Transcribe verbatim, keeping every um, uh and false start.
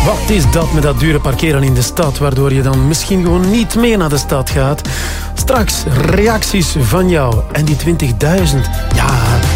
Wat is dat met dat dure parkeren in de stad, waardoor je dan misschien gewoon niet meer naar de stad gaat? Straks reacties van jou. En die twintigduizend, ja,